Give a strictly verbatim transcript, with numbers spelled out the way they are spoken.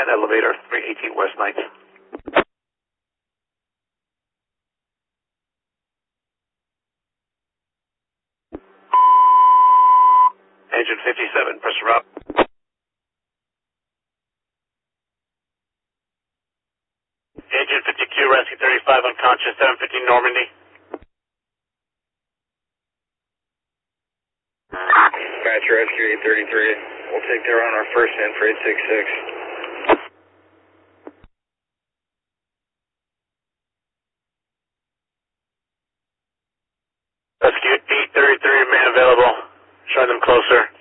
at elevator three eighteen West ninth. Engine fifty-seven, press route. Engine fifty-Q, rescue thirty-five, unconscious, seven fifty Normandy. Match rescue eight thirty-three. We'll take their on our first in for eight sixty-six. Rescue eight thirty-three, remain available. Showing them closer.